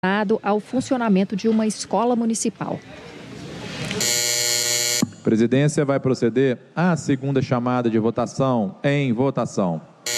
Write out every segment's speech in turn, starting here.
ao funcionamento de uma escola municipal. A presidência vai proceder à segunda chamada de votação. Em votação.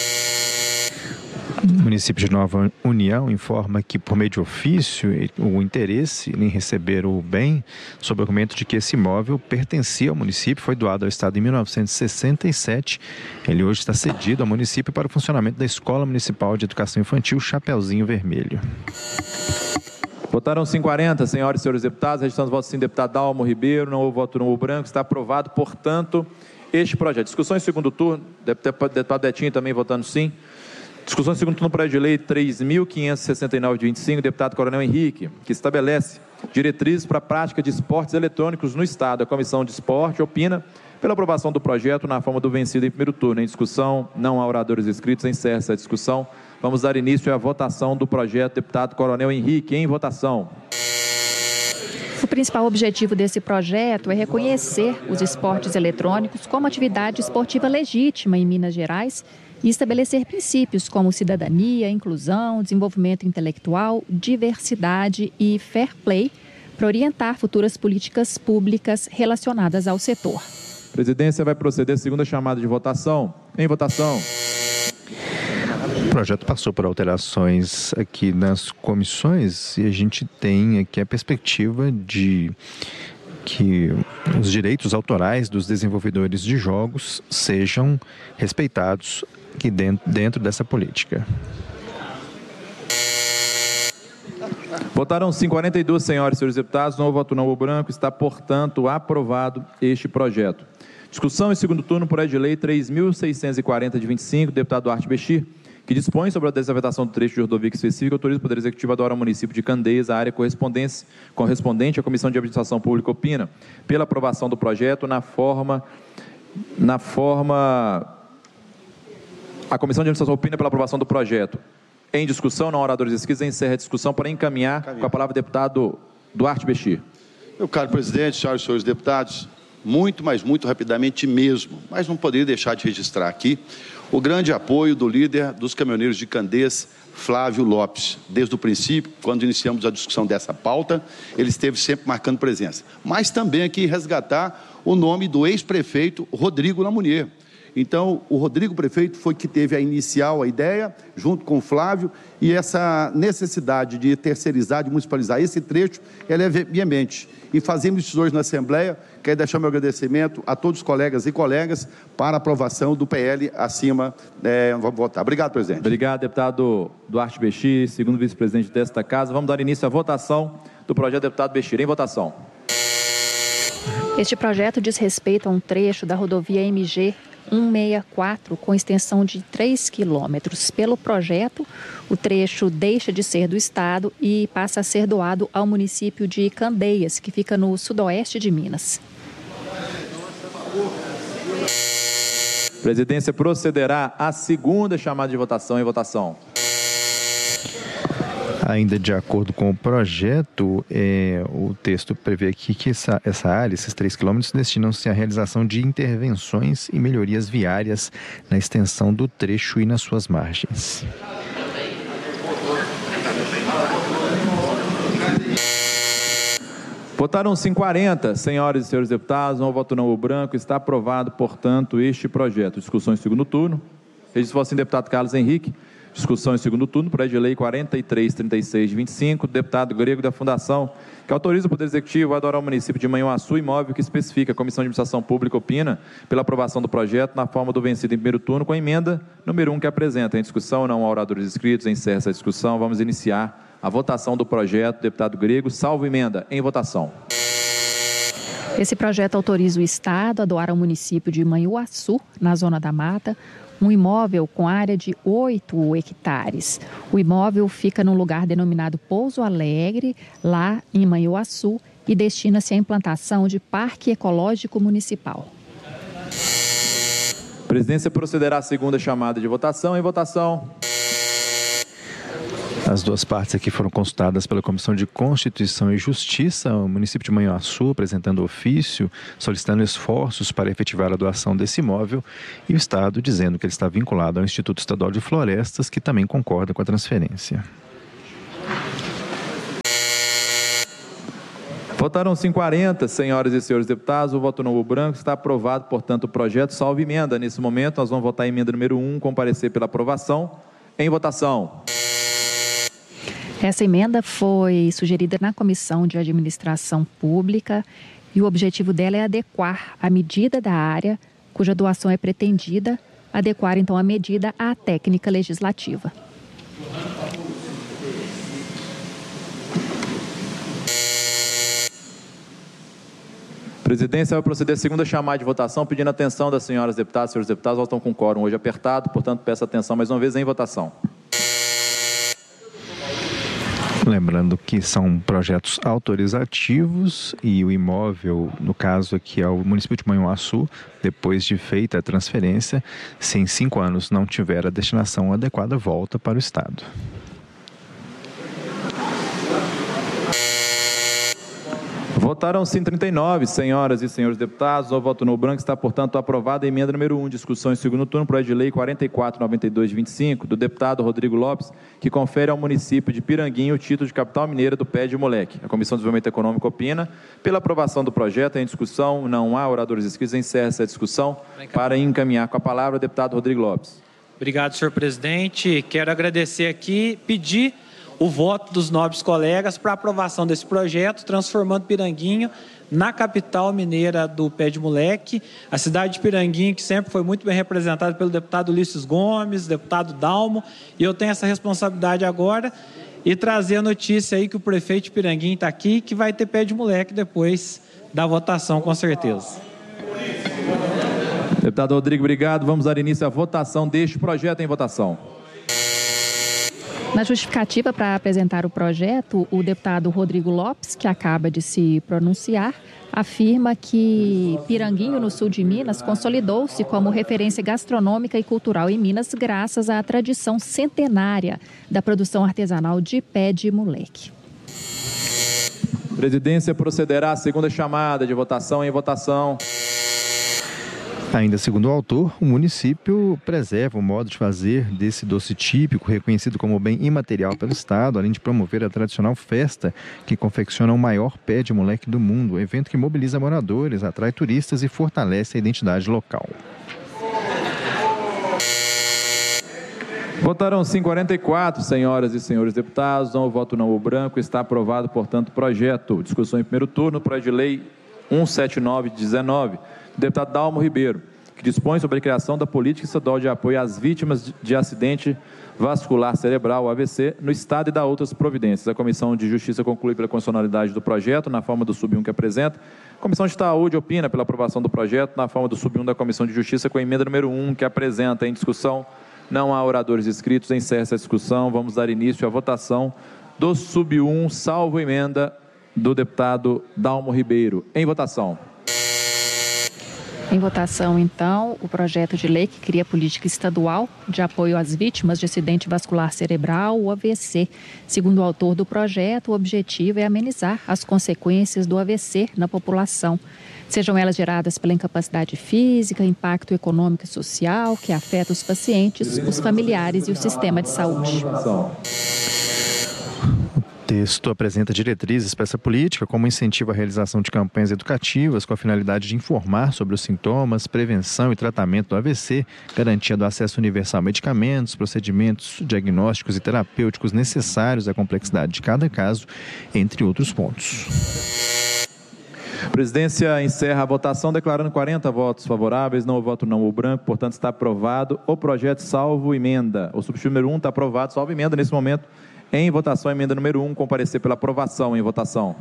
O município de Nova União informa que, por meio de ofício, o interesse em receber o bem, sob o argumento de que esse imóvel pertencia ao município, foi doado ao Estado em 1967. Ele hoje está cedido ao município para o funcionamento da Escola Municipal de Educação Infantil Chapeuzinho Vermelho. Votaram 40, senhoras e senhores deputados. Registrando os votos sim, deputado Dalmo Ribeiro. Não houve voto no branco. Está aprovado, portanto, este projeto. Discussão em segundo turno. Deputado Betinho também votando sim. Discussão em segundo turno, projeto de lei 3.569 de 25, deputado Coronel Henrique, que estabelece diretrizes para a prática de esportes eletrônicos no Estado. A Comissão de Esporte opina pela aprovação do projeto na forma do vencido em primeiro turno. Em discussão, não há oradores inscritos, encerra essa discussão. Vamos dar início à votação do projeto. Deputado Coronel Henrique, em votação. O principal objetivo desse projeto é reconhecer os esportes eletrônicos como atividade esportiva legítima em Minas Gerais e estabelecer princípios como cidadania, inclusão, desenvolvimento intelectual, diversidade e fair play para orientar futuras políticas públicas relacionadas ao setor. A presidência vai proceder à segunda chamada de votação. Em votação. O projeto passou por alterações aqui nas comissões e a gente tem aqui a perspectiva de que os direitos autorais dos desenvolvedores de jogos sejam respeitados aqui dentro dessa política. Votaram 42, senhoras e senhores deputados. Não houve voto não, o branco. Está, portanto, aprovado este projeto. Discussão em segundo turno, projeto de lei 3.640 de 25, deputado Duarte Bechir, que dispõe sobre a desavetação do trecho de rodovia específica, autoriza o Poder Executivo a doar ao município de Candeias a área correspondente à Comissão de Administração Pública opina pela aprovação do projeto na forma a Comissão de Administração opina pela aprovação do projeto. Em discussão, não há oradores inscritos, encerra a discussão para encaminhar com a palavra o deputado Duarte Bechir. Meu caro presidente, senhoras e senhores deputados, muito rapidamente mesmo, mas não poderia deixar de registrar aqui o grande apoio do líder dos caminhoneiros de Candeias, Flávio Lopes. Desde o princípio, quando iniciamos a discussão dessa pauta, ele esteve sempre marcando presença. Mas também aqui resgatar o nome do ex-prefeito Rodrigo Lamounier. Então, o Rodrigo prefeito foi que teve a ideia, junto com o Flávio, e essa necessidade de terceirizar, de municipalizar esse trecho, ela é veemente. E fazemos isso hoje na Assembleia. Quero deixar meu agradecimento a todos os colegas e colegas para a aprovação do PL acima. Vamos votar. Obrigado, presidente. Obrigado, deputado Duarte Bechir, segundo vice-presidente desta casa. Vamos dar início à votação do projeto, deputado Bechir. Em votação. Este projeto diz respeito a um trecho da rodovia MG 164, com extensão de 3 quilômetros. Pelo projeto, o trecho deixa de ser do Estado e passa a ser doado ao município de Candeias, que fica no sudoeste de Minas. A presidência procederá à segunda chamada de votação. Em votação. Ainda de acordo com o projeto, o texto prevê aqui que essa área, esses 3 quilômetros, destinam-se à realização de intervenções e melhorias viárias na extensão do trecho e nas suas margens. Votaram 40, senhoras e senhores deputados. Não voto não, o branco. Está aprovado, portanto, este projeto. Discussão em segundo turno. Registro voto sim, deputado Carlos Henrique. Discussão em segundo turno, projeto de lei 4336 de 25, deputado Grego da Fundação, que autoriza o Poder Executivo a doar ao município de Manhuaçu imóvel que especifica a Comissão de Administração Pública opina pela aprovação do projeto na forma do vencido em primeiro turno, com a emenda número 1 que apresenta. Em discussão, não há oradores inscritos, encerra essa discussão. Vamos iniciar a votação do projeto, deputado Grego, salvo emenda. Em votação. Esse projeto autoriza o Estado a doar ao município de Manhuaçu, na Zona da Mata, um imóvel com área de 8 hectares. O imóvel fica num lugar denominado Pouso Alegre, lá em Manhuaçu, e destina-se à implantação de Parque Ecológico Municipal. A presidência procederá à segunda chamada de votação. Em votação. As duas partes aqui foram consultadas pela Comissão de Constituição e Justiça, o município de Manhuaçu apresentando ofício, solicitando esforços para efetivar a doação desse imóvel, e o Estado dizendo que ele está vinculado ao Instituto Estadual de Florestas, que também concorda com a transferência. Votaram-se em 40, senhoras e senhores deputados, o voto nulo branco. Está aprovado, portanto, o projeto, salvo emenda. Nesse momento, nós vamos votar a emenda número 1, comparecer pela aprovação. Em votação. Essa emenda foi sugerida na Comissão de Administração Pública e o objetivo dela é adequar a medida da área cuja doação é pretendida, adequar então a medida à técnica legislativa. A presidência vai proceder à segunda chamada de votação, pedindo atenção das senhoras deputadas e senhores deputados. Nós estamos com o quórum hoje apertado, portanto, peço atenção mais uma vez em votação. Lembrando que são projetos autorizativos e o imóvel, no caso aqui é o município de Manhuaçu, depois de feita a transferência, se em 5 anos não tiver a destinação adequada, volta para o Estado. Votaram-se em 39, senhoras e senhores deputados. O voto no branco. Está, portanto, aprovada a emenda número 1, discussão em segundo turno, projeto de lei 4492 de 25, do deputado Rodrigo Lopes, que confere ao município de Piranguinho o título de capital mineira do Pé de Moleque. A Comissão de Desenvolvimento Econômico opina pela aprovação do projeto. Em discussão, não há oradores inscritos. Encerra essa discussão para encaminhar com a palavra o deputado Rodrigo Lopes. Obrigado, senhor presidente. Quero agradecer aqui, pedir o voto dos nobres colegas para aprovação desse projeto, transformando Piranguinho na capital mineira do Pé de Moleque. A cidade de Piranguinho, que sempre foi muito bem representada pelo deputado Ulisses Gomes, deputado Dalmo, e eu tenho essa responsabilidade agora e trazer a notícia aí que o prefeito de Piranguinho está aqui, que vai ter Pé de Moleque depois da votação, com certeza. Deputado Rodrigo, obrigado. Vamos dar início à votação deste projeto. Em votação. Na justificativa para apresentar o projeto, o deputado Rodrigo Lopes, que acaba de se pronunciar, afirma que Piranguinho, no sul de Minas, consolidou-se como referência gastronômica e cultural em Minas graças à tradição centenária da produção artesanal de pé de moleque. A presidência procederá à segunda chamada de votação. Em votação. Ainda segundo o autor, o município preserva o modo de fazer desse doce típico, reconhecido como bem imaterial pelo Estado, além de promover a tradicional festa que confecciona o maior pé de moleque do mundo, evento que mobiliza moradores, atrai turistas e fortalece a identidade local. Votaram-se em 44, senhoras e senhores deputados. O voto não o branco. Está aprovado, portanto, o projeto. Discussão em primeiro turno, projeto de lei 179 de 19. Deputado Dalmo Ribeiro, que dispõe sobre a criação da política estadual de apoio às vítimas de acidente vascular cerebral, AVC, no Estado e da outras providências. A Comissão de Justiça conclui pela constitucionalidade do projeto, na forma do sub-1 que apresenta. A Comissão de Saúde opina pela aprovação do projeto, na forma do sub-1 da Comissão de Justiça, com a emenda número 1 que apresenta. Em discussão, não há oradores inscritos. Encerra essa discussão. Vamos dar início à votação do sub-1, salvo emenda do deputado Dalmo Ribeiro. Em votação. Em votação, então, o projeto de lei que cria a política estadual de apoio às vítimas de acidente vascular cerebral, o AVC. Segundo o autor do projeto, o objetivo é amenizar as consequências do AVC na população, sejam elas geradas pela incapacidade física, impacto econômico e social que afeta os pacientes, os familiares e o sistema de saúde. O texto apresenta diretrizes para essa política, como incentivo à realização de campanhas educativas com a finalidade de informar sobre os sintomas, prevenção e tratamento do AVC, garantia do acesso universal a medicamentos, procedimentos diagnósticos e terapêuticos necessários à complexidade de cada caso, entre outros pontos. A presidência encerra a votação, declarando 40 votos favoráveis, não o voto não o branco, portanto está aprovado o projeto salvo emenda. O substituto número 1 está aprovado, salvo emenda nesse momento. Em votação, emenda número 1, comparecer pela aprovação. Em votação.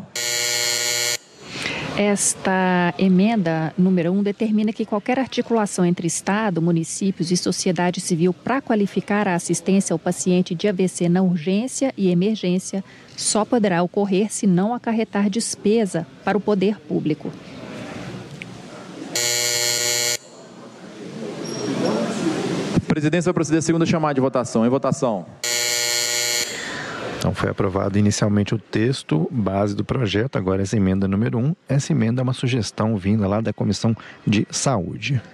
Esta emenda número 1 determina que qualquer articulação entre Estado, municípios e sociedade civil para qualificar a assistência ao paciente de AVC na urgência e emergência só poderá ocorrer se não acarretar despesa para o poder público. A presidência vai proceder à segunda chamada de votação. Em votação. Então, foi aprovado inicialmente o texto base do projeto, agora essa emenda número 1. Essa emenda é uma sugestão vinda lá da Comissão de Saúde.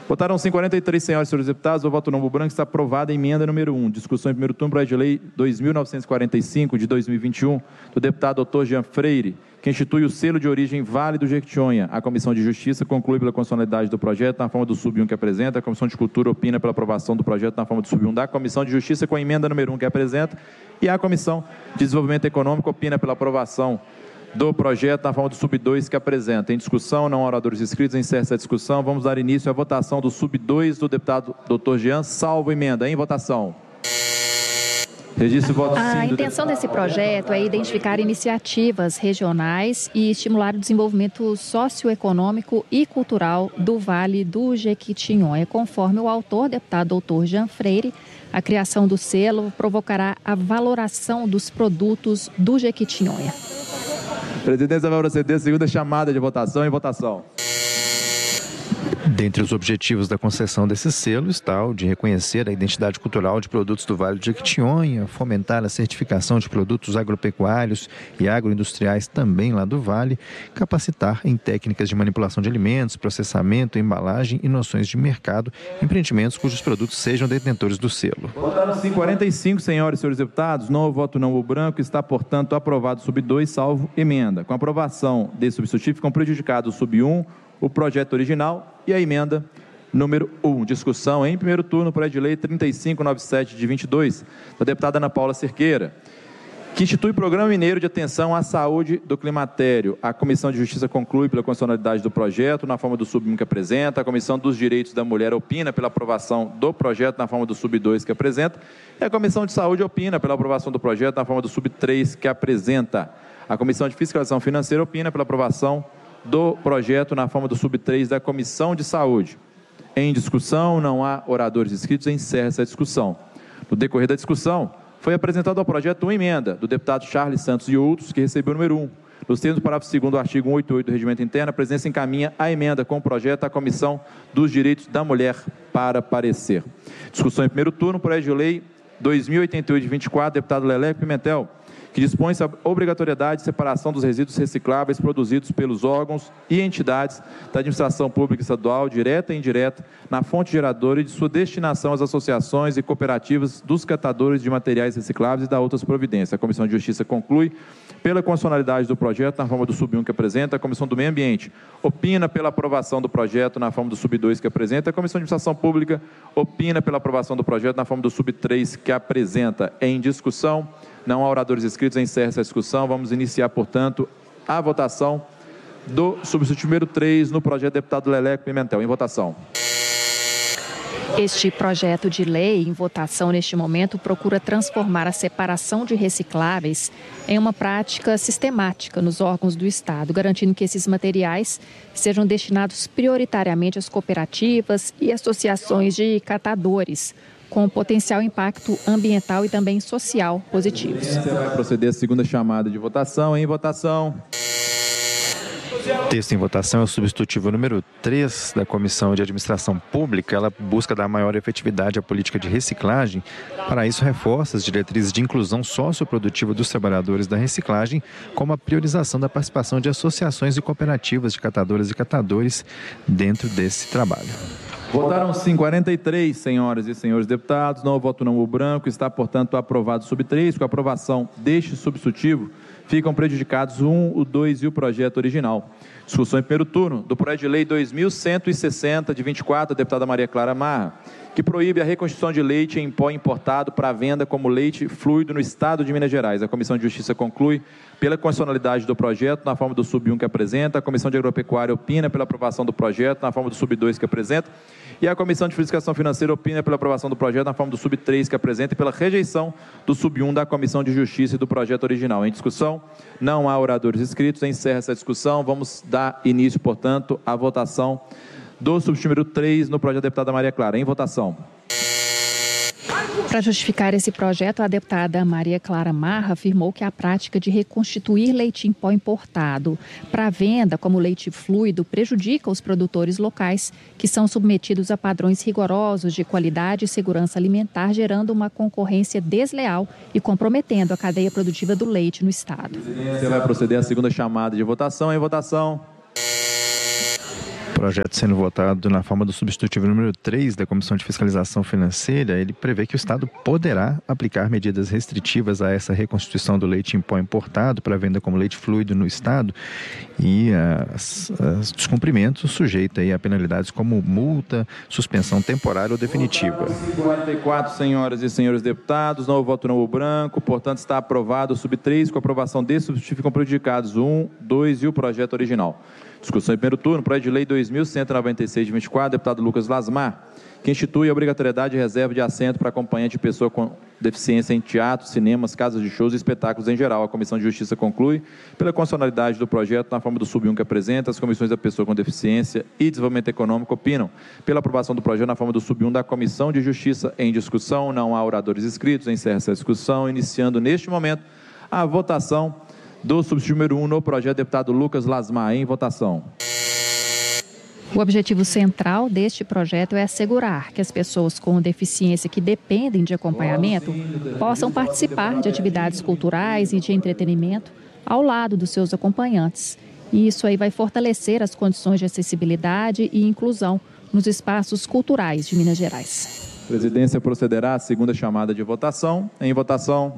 Votaram 43 senhoras e senhores deputados. O voto não branco. Está aprovada a emenda número 1. Discussão em primeiro turno, projeto de lei 2.945, de 2021, do deputado Dr. Jean Freire, que institui o selo de origem Vale do Jequitinhonha. A Comissão de Justiça conclui pela constitucionalidade do projeto na forma do sub-1 que apresenta. A Comissão de Cultura opina pela aprovação do projeto na forma do sub-1 da Comissão de Justiça com a emenda número 1 que apresenta. E a Comissão de Desenvolvimento Econômico opina pela aprovação do projeto na forma do sub-2 que apresenta. Em discussão, não há oradores inscritos, encerra essa discussão. Vamos dar início à votação do sub-2 do deputado Dr. Jean, salvo emenda. Em votação. Registre o voto sim. A intenção desse projeto é identificar iniciativas regionais e estimular o desenvolvimento socioeconômico e cultural do Vale do Jequitinhonha. Conforme o autor, deputado Dr. Jean Freire, a criação do selo provocará a valoração dos produtos do Jequitinhonha. Presidência vai proceder a segunda chamada de votação. Em votação. Dentre os objetivos da concessão desse selo está o de reconhecer a identidade cultural de produtos do Vale do Jequitinhonha, fomentar a certificação de produtos agropecuários e agroindustriais também lá do Vale, capacitar em técnicas de manipulação de alimentos, processamento, embalagem e noções de mercado, empreendimentos cujos produtos sejam detentores do selo. Votaram-se 45 senhoras e senhores deputados. Não voto não o branco. Está, portanto, aprovado o sub-2, salvo emenda. Com a aprovação desse substitutivo, ficam prejudicados o sub-1, o projeto original e a emenda número 1. Discussão em primeiro turno, projeto de lei 3597 de 22, da deputada Ana Paula Cerqueira, que institui o Programa Mineiro de Atenção à Saúde do Climatério. A Comissão de Justiça conclui pela constitucionalidade do projeto, na forma do sub-1 que apresenta. A Comissão dos Direitos da Mulher opina pela aprovação do projeto, na forma do sub-2 que apresenta. E a Comissão de Saúde opina pela aprovação do projeto, na forma do sub-3 que apresenta. A Comissão de Fiscalização Financeira opina pela aprovação do projeto na forma do sub-3 da Comissão de Saúde. Em discussão, não há oradores inscritos, encerra essa discussão. No decorrer da discussão, foi apresentado ao projeto uma emenda do deputado Charles Santos e outros, que recebeu o número 1. Nos termos do parágrafo 2º do artigo 188 do Regimento Interno, a presidência encaminha a emenda com o projeto à Comissão dos Direitos da Mulher para parecer. Discussão em primeiro turno, projeto de lei 2088 de 24, deputado Leleco Pimentel, que dispõe sobre a obrigatoriedade de separação dos resíduos recicláveis produzidos pelos órgãos e entidades da administração pública estadual, direta e indireta, na fonte geradora e de sua destinação às associações e cooperativas dos catadores de materiais recicláveis e da outras providências. A Comissão de Justiça conclui pela constitucionalidade do projeto na forma do sub-1 que apresenta. A Comissão do Meio Ambiente opina pela aprovação do projeto na forma do sub-2 que apresenta. A Comissão de Administração Pública opina pela aprovação do projeto na forma do sub-3 que apresenta. Em discussão, não há oradores inscritos, encerra essa discussão. Vamos iniciar, portanto, a votação do substitutivo número 3 no projeto do deputado Leleco Pimentel. Em votação. Este projeto de lei em votação neste momento procura transformar a separação de recicláveis em uma prática sistemática nos órgãos do Estado, garantindo que esses materiais sejam destinados prioritariamente às cooperativas e associações de catadores, com potencial impacto ambiental e também social positivos. Você vai proceder à segunda chamada de votação. Em votação. Texto em votação é o substitutivo número 3 da Comissão de Administração Pública. Ela busca dar maior efetividade à política de reciclagem. Para isso, reforça as diretrizes de inclusão socioprodutiva dos trabalhadores da reciclagem, como a priorização da participação de associações e cooperativas de catadoras e catadores dentro desse trabalho. Votaram-se 43 senhoras e senhores deputados. Não voto não o branco. Está, portanto, aprovado o sub-3. Com a aprovação deste substitutivo, ficam prejudicados o 1, o 2 e o projeto original. Discussão em primeiro turno do projeto de lei 2160 de 24, da deputada Maria Clara Marra, que proíbe a reconstituição de leite em pó importado para venda como leite fluido no estado de Minas Gerais. A Comissão de Justiça conclui pela constitucionalidade do projeto na forma do sub-1 que apresenta. A Comissão de Agropecuária opina pela aprovação do projeto na forma do sub-2 que apresenta. E a Comissão de Fiscalização Financeira opina pela aprovação do projeto na forma do sub-3 que apresenta e pela rejeição do sub-1 da Comissão de Justiça e do projeto original. Em discussão, não há oradores inscritos. Encerra essa discussão. Vamos dar início, portanto, à votação do substitutivo número 3 no projeto da deputada Maria Clara. Em votação. Para justificar esse projeto, a deputada Maria Clara Marra afirmou que a prática de reconstituir leite em pó importado para venda como leite fluido prejudica os produtores locais, que são submetidos a padrões rigorosos de qualidade e segurança alimentar, gerando uma concorrência desleal e comprometendo a cadeia produtiva do leite no estado. Você vai proceder à segunda chamada de votação. Em votação. projeto sendo votado na forma do substitutivo número 3 da Comissão de Fiscalização Financeira, ele prevê que o Estado poderá aplicar medidas restritivas a essa reconstituição do leite em pó importado para venda como leite fluido no Estado e os descumprimentos sujeitos aí a penalidades como multa, suspensão temporária ou definitiva. 54, senhoras e senhores deputados, novo voto novo branco, portanto está aprovado o sub-3 com aprovação desse substitutivo ficam prejudicados 1, 2 e o projeto original. Discussão em primeiro turno, projeto de lei 2.196 de 24, deputado Lucas Lasmar, que institui a obrigatoriedade de reserva de assento para acompanhante de pessoa com deficiência em teatros, cinemas, casas de shows e espetáculos em geral. A Comissão de Justiça conclui, pela constitucionalidade do projeto, na forma do sub-1 que apresenta, as comissões da pessoa com deficiência e desenvolvimento econômico opinam pela aprovação do projeto na forma do sub-1 da Comissão de Justiça. Em discussão, não há oradores inscritos, encerra essa discussão, iniciando neste momento a votação do substitutivo número 1 no projeto, deputado Lucas Lasmar. Em votação. O objetivo central deste projeto é assegurar que as pessoas com deficiência que dependem de acompanhamento possam participar de atividades culturais e de entretenimento ao lado dos seus acompanhantes. E isso aí vai fortalecer as condições de acessibilidade e inclusão nos espaços culturais de Minas Gerais. A presidência procederá à segunda chamada de votação. Em votação.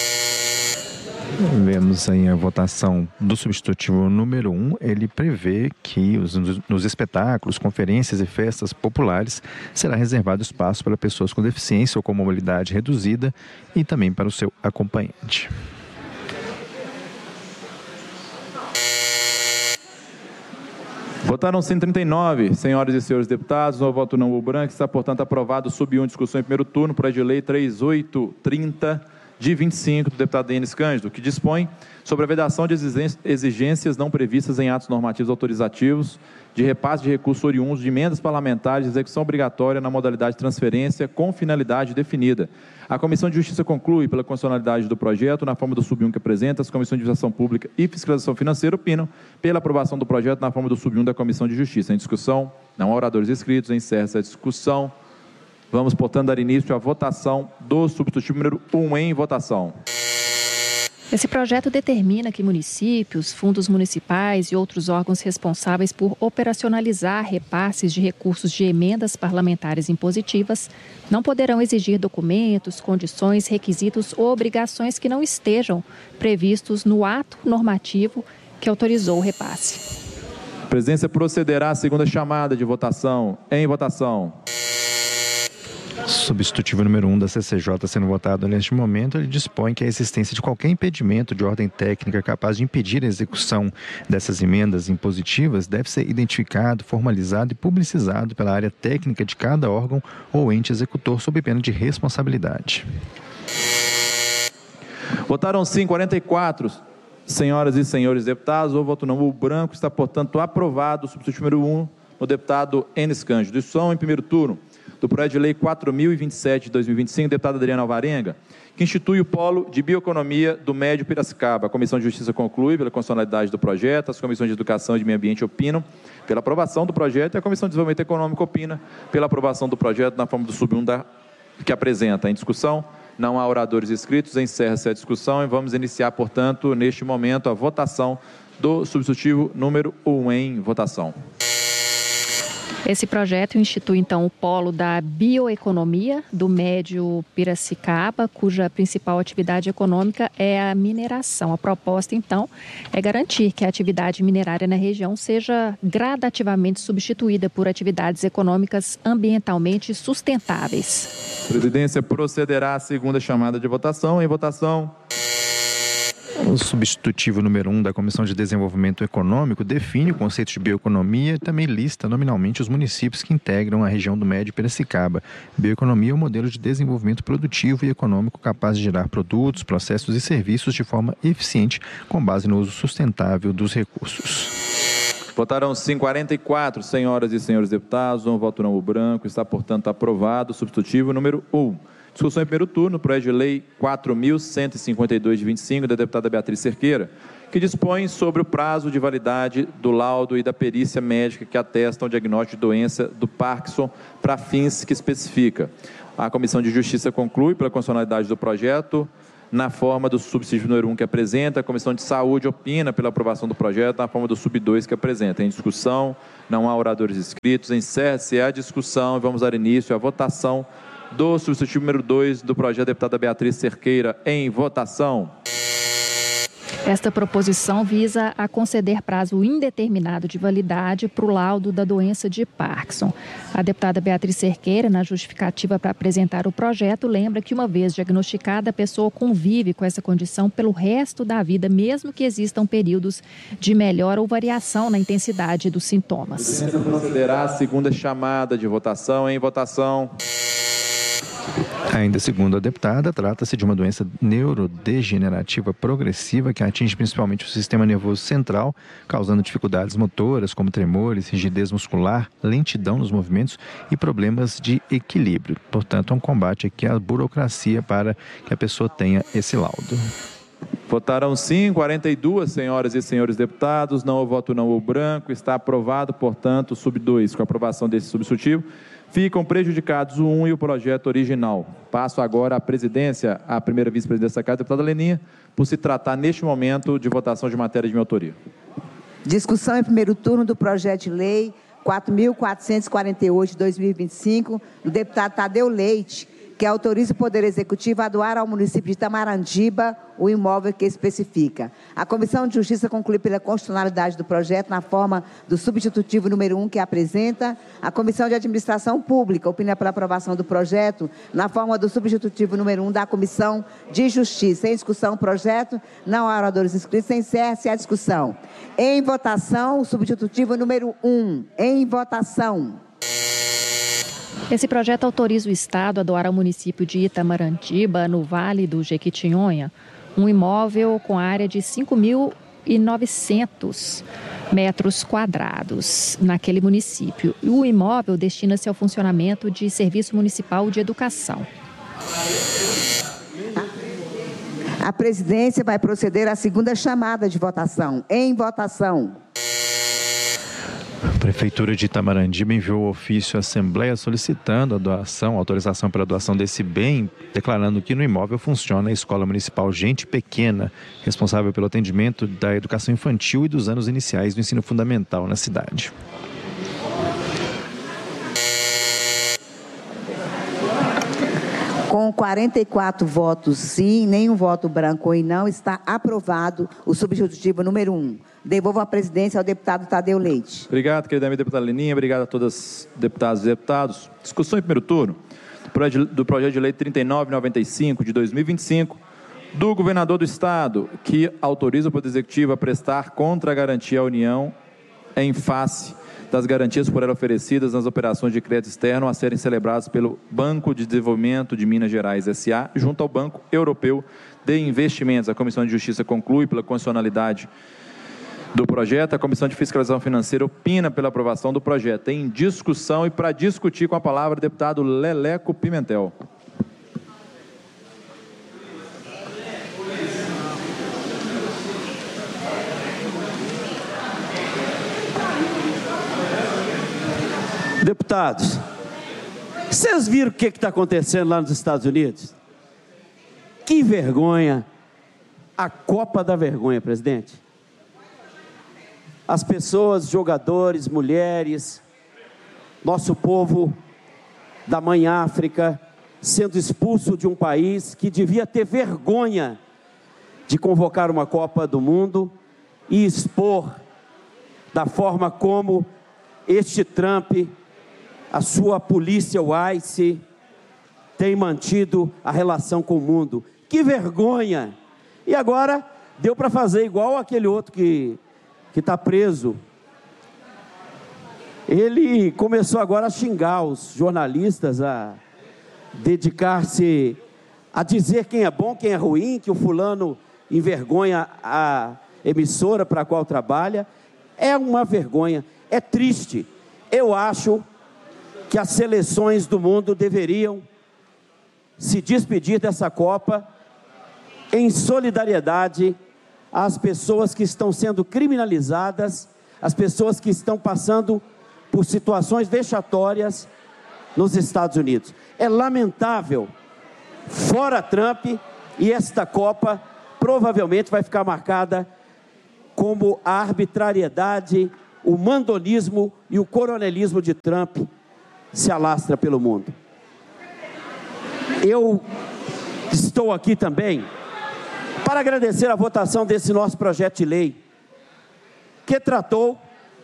Vemos aí a votação do substitutivo número 1. Ele prevê que nos espetáculos, conferências e festas populares será reservado espaço para pessoas com deficiência ou com mobilidade reduzida e também para o seu acompanhante. Votaram 139, senhoras e senhores deputados, no voto não branco, está, portanto, aprovado o sub-1 discussão em primeiro turno, projeto de lei 3830 de 25 do deputado Denis Cândido, que dispõe sobre a vedação de exigências não previstas em atos normativos autorizativos de repasse de recursos oriundos de emendas parlamentares de execução obrigatória na modalidade de transferência com finalidade definida. A Comissão de Justiça conclui, pela constitucionalidade do projeto, na forma do sub-1 que apresenta, as Comissões de Administração Pública e Fiscalização Financeira opinam pela aprovação do projeto na forma do sub-1 da Comissão de Justiça. Em discussão, não há oradores inscritos, encerra essa discussão. Vamos, portanto, dar início à votação do substitutivo número 1 em votação. Esse projeto determina que municípios, fundos municipais e outros órgãos responsáveis por operacionalizar repasses de recursos de emendas parlamentares impositivas não poderão exigir documentos, condições, requisitos ou obrigações que não estejam previstos no ato normativo que autorizou o repasse. A presidência procederá à segunda chamada de votação. Em votação. Substitutivo número 1 da CCJ sendo votado neste momento, ele dispõe que a existência de qualquer impedimento de ordem técnica capaz de impedir a execução dessas emendas impositivas deve ser identificado, formalizado e publicizado pela área técnica de cada órgão ou ente executor sob pena de responsabilidade. Votaram sim 44, senhoras e senhores deputados. O voto não branco está, portanto, aprovado o substitutivo número 1 no deputado Enis Cândido. Discussão em primeiro turno do projeto de lei 4.027 de 2025, deputado Adriano Alvarenga, que institui o Polo de Bioeconomia do Médio Piracicaba. A Comissão de Justiça conclui pela constitucionalidade do projeto, as Comissões de Educação e de Meio Ambiente opinam pela aprovação do projeto e a Comissão de Desenvolvimento Econômico opina pela aprovação do projeto na forma do sub-1 que apresenta. Em discussão, não há oradores inscritos, encerra-se a discussão e vamos iniciar, portanto, neste momento, a votação do substitutivo número 1 em votação. Esse projeto institui, então, o Polo da Bioeconomia do Médio Piracicaba, cuja principal atividade econômica é a mineração. A proposta, então, é garantir que a atividade minerária na região seja gradativamente substituída por atividades econômicas ambientalmente sustentáveis. A presidência procederá à segunda chamada de votação. Em votação. O substitutivo número 1 da Comissão de Desenvolvimento Econômico define o conceito de bioeconomia e também lista nominalmente os municípios que integram a região do Médio Piracicaba. Bioeconomia é um modelo de desenvolvimento produtivo e econômico capaz de gerar produtos, processos e serviços de forma eficiente com base no uso sustentável dos recursos. Votaram sim 44, senhoras e senhores deputados. Um voto não branco. Está, portanto, aprovado o substitutivo número 1. Discussão em primeiro turno, projeto de lei 4.152 de 25, da deputada Beatriz Cerqueira, que dispõe sobre o prazo de validade do laudo e da perícia médica que atestam o diagnóstico de doença do Parkinson para fins que especifica. A Comissão de Justiça conclui, pela constitucionalidade do projeto, na forma do subsídio número 1 que apresenta. A Comissão de Saúde opina pela aprovação do projeto na forma do sub 2 que apresenta. Em discussão, não há oradores inscritos. Encerra-se a discussão e vamos dar início à votação do substitutivo número 2 do projeto da deputada Beatriz Cerqueira. Em votação. Esta proposição visa a conceder prazo indeterminado de validade para o laudo da doença de Parkinson. A deputada Beatriz Cerqueira, na justificativa para apresentar o projeto, lembra que, uma vez diagnosticada, a pessoa convive com essa condição pelo resto da vida, mesmo que existam períodos de melhora ou variação na intensidade dos sintomas. Procederá a segunda chamada de votação. Em votação. Ainda segundo a deputada, trata-se de uma doença neurodegenerativa progressiva que atinge principalmente o sistema nervoso central, causando dificuldades motoras como tremores, rigidez muscular, lentidão nos movimentos e problemas de equilíbrio. Portanto, é um combate aqui à burocracia para que a pessoa tenha esse laudo. Votaram sim, 42 senhoras e senhores deputados. Não houve voto não houve branco. Está aprovado, portanto, o sub 2. Com a aprovação desse substitutivo, ficam prejudicados o 1 e o projeto original. Passo agora a presidência, à primeira vice-presidência da Casa, deputada Leninha, por se tratar, neste momento, de votação de matéria de minha autoria. Discussão em primeiro turno do projeto de lei 4.448 de 2025, do deputado Tadeu Leite, que autoriza o Poder Executivo a doar ao município de Tamarandiba o imóvel que especifica. A Comissão de Justiça conclui pela constitucionalidade do projeto na forma do substitutivo número 1 que apresenta. A Comissão de Administração Pública opina pela aprovação do projeto na forma do substitutivo número 1 da Comissão de Justiça. Em discussão, o projeto. Não há oradores inscritos. Encerra-se a discussão. Em votação, o substitutivo número 1. Em votação. Esse projeto autoriza o Estado a doar ao município de Itamarantiba, no Vale do Jequitinhonha, um imóvel com área de 5.900 metros quadrados naquele município. E o imóvel destina-se ao funcionamento de Serviço Municipal de Educação. A presidência vai proceder à segunda chamada de votação. Em votação. A Prefeitura de Itamarandiba enviou ofício à Assembleia solicitando a autorização para a doação desse bem, declarando que no imóvel funciona a Escola Municipal Gente Pequena, responsável pelo atendimento da educação infantil e dos anos iniciais do ensino fundamental na cidade. Com 44 votos sim, nenhum voto branco e não, está aprovado o substitutivo número 1. Devolvo a presidência ao deputado Tadeu Leite. Obrigado, querida amiga deputada Leninha. Obrigado a todas as deputadas e deputados. Discussão em primeiro turno do projeto de lei 3995 de 2025 do governador do Estado, que autoriza o Poder Executivo a prestar contra a garantia à União em face das garantias por ela oferecidas nas operações de crédito externo a serem celebradas pelo Banco de Desenvolvimento de Minas Gerais S.A. junto ao Banco Europeu de Investimentos. A Comissão de Justiça conclui pela constitucionalidade do projeto. A Comissão de Fiscalização Financeira opina pela aprovação do projeto. Em discussão e para discutir com a palavra o deputado Leleco Pimentel. Deputados, vocês viram o que está acontecendo lá nos Estados Unidos? Que vergonha! A Copa da Vergonha, presidente. As pessoas, jogadores, mulheres, nosso povo da mãe África, sendo expulso de um país que devia ter vergonha de convocar uma Copa do Mundo e expor da forma como este Trump, a sua polícia, o ICE, tem mantido a relação com o mundo. Que vergonha! E agora deu para fazer igual aquele outro que está preso. Ele começou agora a xingar os jornalistas, a dedicar-se a dizer quem é bom, quem é ruim, que o fulano envergonha a emissora para a qual trabalha. É uma vergonha, é triste. Eu acho que as seleções do mundo deveriam se despedir dessa Copa em solidariedade às pessoas que estão sendo criminalizadas, às pessoas que estão passando por situações vexatórias nos Estados Unidos. É lamentável, fora Trump, E esta Copa provavelmente vai ficar marcada como a arbitrariedade, o mandonismo e o coronelismo de Trump se alastra pelo mundo. Eu estou aqui também para agradecer a votação desse nosso projeto de lei, que tratou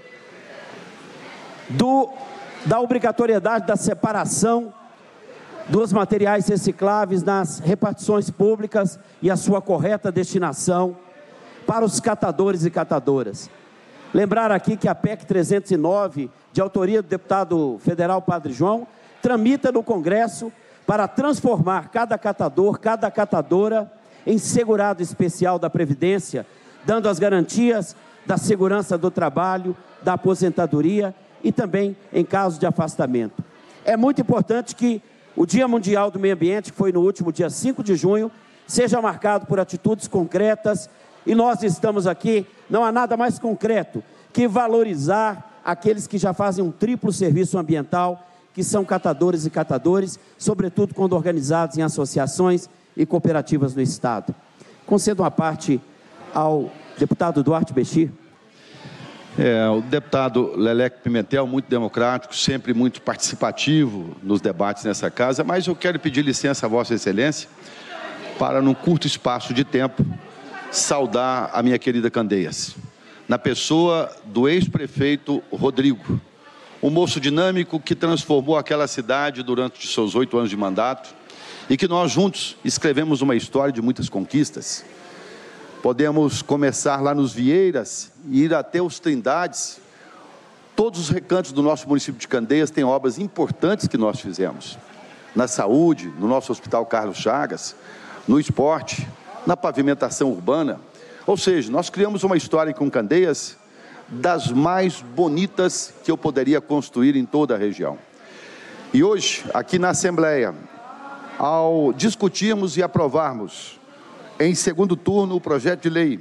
da obrigatoriedade da separação dos materiais recicláveis nas repartições públicas e a sua correta destinação para os catadores e catadoras. Lembrar aqui que a PEC 309, de autoria do deputado federal Padre João, tramita no Congresso para transformar cada catador, cada catadora em segurado especial da Previdência, dando as garantias da segurança do trabalho, da aposentadoria e também em caso de afastamento. É muito importante que o Dia Mundial do Meio Ambiente, que foi no último dia 5 de junho, seja marcado por atitudes concretas, e nós estamos aqui, não há nada mais concreto que valorizar aqueles que já fazem um triplo serviço ambiental, que são catadores e catadores, sobretudo quando organizados em associações e cooperativas no Estado. Concedo uma parte ao deputado Duarte Bechir. O deputado Leleco Pimentel, muito democrático, sempre muito participativo nos debates nessa casa, mas eu quero pedir licença a Vossa Excelência para, num curto espaço de tempo, saudar a minha querida Candeias, na pessoa do ex-prefeito Rodrigo, um moço dinâmico que transformou aquela cidade durante seus 8 anos de mandato e que nós juntos escrevemos uma história de muitas conquistas. Podemos começar lá nos Vieiras e ir até os Trindades. Todos os recantos do nosso município de Candeias têm obras importantes que nós fizemos. Na saúde, no nosso Hospital Carlos Chagas, no esporte, na pavimentação urbana. Ou seja, nós criamos uma história com Candeias das mais bonitas que eu poderia construir em toda a região. E hoje, aqui na Assembleia, ao discutirmos e aprovarmos em segundo turno o projeto de lei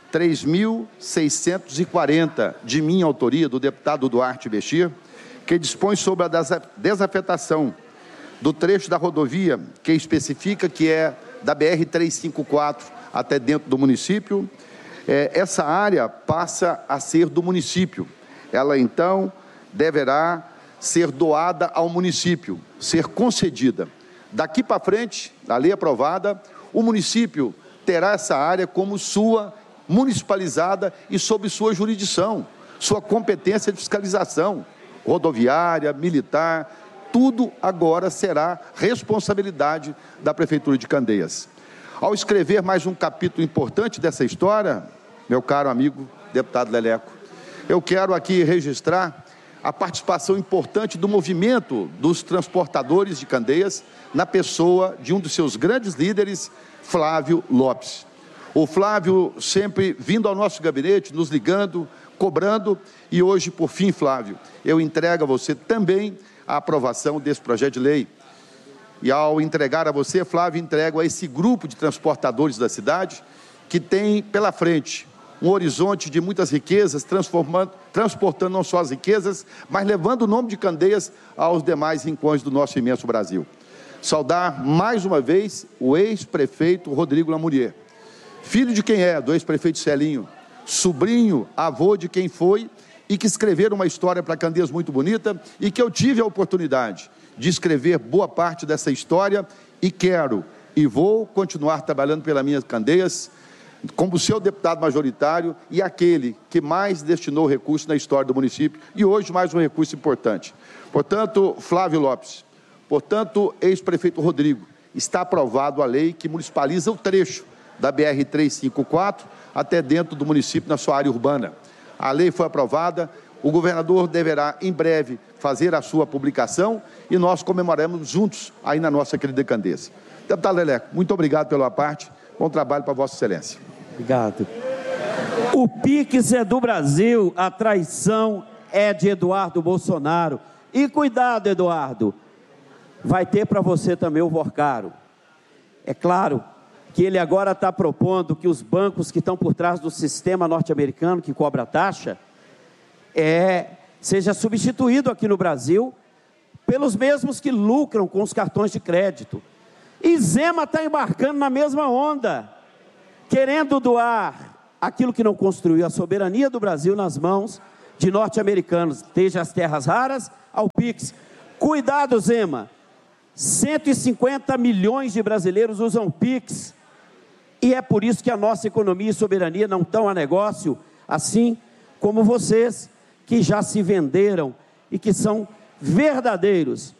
3.640, de minha autoria, do deputado Duarte Bechir, que dispõe sobre a desafetação do trecho da rodovia, que especifica que é da BR-354 até dentro do município. Essa área passa a ser do município. Ela, então, deverá ser doada ao município, ser concedida. Daqui para frente, a lei aprovada, o município terá essa área como sua, municipalizada e sob sua jurisdição, sua competência de fiscalização, rodoviária, militar, tudo agora será responsabilidade da Prefeitura de Candeias. Ao escrever mais um capítulo importante dessa história, meu caro amigo deputado Leleco, eu quero aqui registrar a participação importante do movimento dos transportadores de Candeias, na pessoa de um dos seus grandes líderes, Flávio Lopes. O Flávio sempre vindo ao nosso gabinete, nos ligando, cobrando, e hoje, por fim, Flávio, eu entrego a você também a aprovação desse projeto de lei. E ao entregar a você, Flávio, entrego a esse grupo de transportadores da cidade, que tem pela frente um horizonte de muitas riquezas, transportando não só as riquezas, mas levando o nome de Candeias aos demais rincões do nosso imenso Brasil. Saudar mais uma vez o ex-prefeito Rodrigo Lamourier, filho de quem é, do ex-prefeito Celinho, sobrinho, avô de quem foi, e que escreveram uma história para Candeias muito bonita, e que eu tive a oportunidade de escrever boa parte dessa história, e quero e vou continuar trabalhando pela minha Candeias, como seu deputado majoritário e aquele que mais destinou recursos na história do município, e hoje mais um recurso importante. Portanto, Flávio Lopes, portanto, ex-prefeito Rodrigo, está aprovado a lei que municipaliza o trecho da BR-354 até dentro do município, na sua área urbana. A lei foi aprovada, o governador deverá, em breve, fazer a sua publicação e nós comemoramos juntos aí na nossa querida Candeias. Deputado Leleco, muito obrigado pela parte, bom trabalho para Vossa Excelência. Obrigado. O Pix é do Brasil, a traição é de Eduardo Bolsonaro. E cuidado, Eduardo, vai ter para você também o Vorcaro. É claro que ele agora está propondo que os bancos que estão por trás do sistema norte-americano que cobra taxa, seja substituído aqui no Brasil pelos mesmos que lucram com os cartões de crédito. E Zema está embarcando na mesma onda, querendo doar aquilo que não construiu, a soberania do Brasil nas mãos de norte-americanos, desde as terras raras ao PIX. Cuidado, Zema, 150 milhões de brasileiros usam PIX, e é por isso que a nossa economia e soberania não estão a negócio, assim como vocês, que já se venderam e que são verdadeiros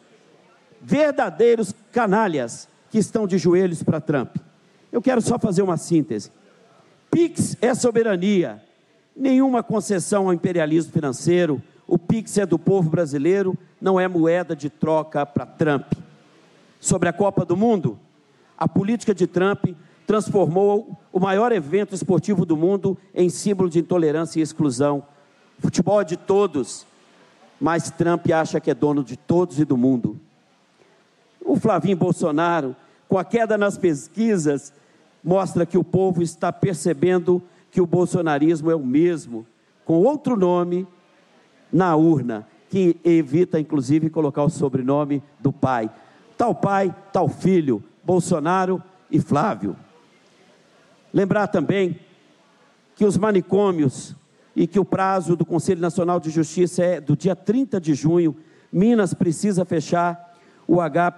canalhas que estão de joelhos para Trump. Eu quero só fazer uma síntese. PIX é soberania, nenhuma concessão ao imperialismo financeiro. O PIX é do povo brasileiro, não é moeda de troca para Trump. Sobre a Copa do Mundo, a política de Trump transformou o maior evento esportivo do mundo em símbolo de intolerância e exclusão. Futebol é de todos, mas Trump acha que é dono de todos e do mundo. O Flavinho Bolsonaro, com a queda nas pesquisas, mostra que o povo está percebendo que o bolsonarismo é o mesmo, com outro nome na urna, que evita, inclusive, colocar o sobrenome do pai. Pai, tal filho, Bolsonaro e Flávio. Lembrar também que os manicômios e que o prazo do Conselho Nacional de Justiça é do dia 30 de junho, Minas precisa fechar o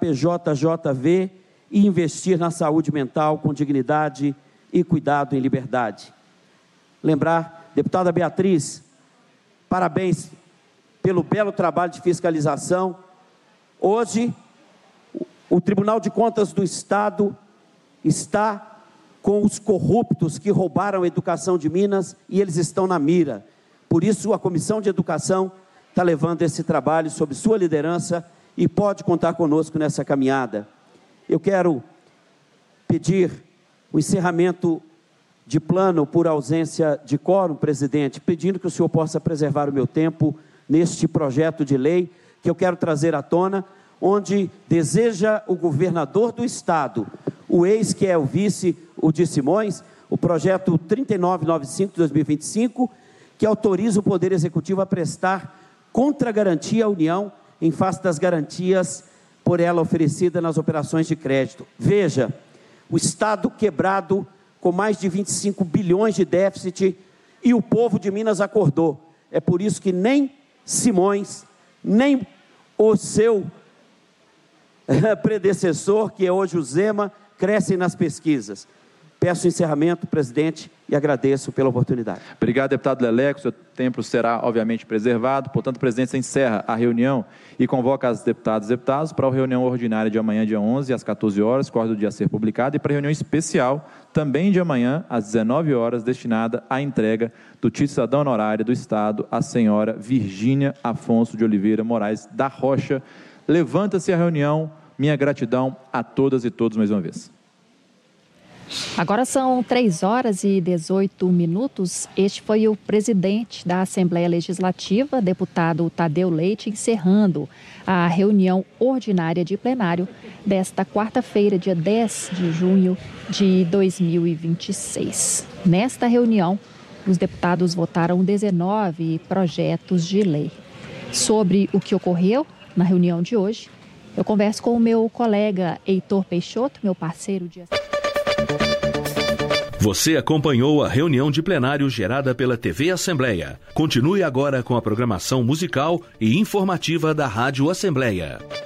HPJJV e investir na saúde mental com dignidade e cuidado em liberdade. Lembrar, deputada Beatriz, parabéns pelo belo trabalho de fiscalização. Hoje, o Tribunal de Contas do Estado está com os corruptos que roubaram a educação de Minas e eles estão na mira. Por isso, a Comissão de Educação está levando esse trabalho sob sua liderança e pode contar conosco nessa caminhada. Eu quero pedir o encerramento de plano por ausência de quórum, presidente, pedindo que o senhor possa preservar o meu tempo neste projeto de lei que eu quero trazer à tona, onde deseja o governador do Estado, o ex que é o vice, o de Simões, o projeto 3995 de 2025, que autoriza o Poder Executivo a prestar contragarantia à União em face das garantias por ela oferecidas nas operações de crédito. Veja, o Estado quebrado com mais de 25 bilhões de déficit e o povo de Minas acordou. É por isso que nem Simões, nem o seu predecessor, que é hoje o Zema, crescem nas pesquisas. Peço encerramento, presidente, e agradeço pela oportunidade. Obrigado, deputado Leleco. Seu tempo será, obviamente, preservado. Portanto, o presidente encerra a reunião e convoca as deputadas e deputados para a reunião ordinária de amanhã, dia 11, às 14 horas, corre do dia a ser publicado, e para a reunião especial, também de amanhã, às 19 horas, destinada à entrega do título de cidadão honorário do Estado à senhora Virgínia Afonso de Oliveira Moraes da Rocha. Levanta-se a reunião. Minha gratidão a todas e todos mais uma vez. Agora são 3h18. Este foi o presidente da Assembleia Legislativa, deputado Tadeu Leite, encerrando a reunião ordinária de plenário desta quarta-feira, dia 10 de junho de 2026. Nesta reunião, os deputados votaram 19 projetos de lei. Sobre o que ocorreu na reunião de hoje, eu converso com o meu colega Heitor Peixoto, meu parceiro de... Você acompanhou a reunião de plenário gerada pela TV Assembleia. Continue agora com a programação musical e informativa da Rádio Assembleia.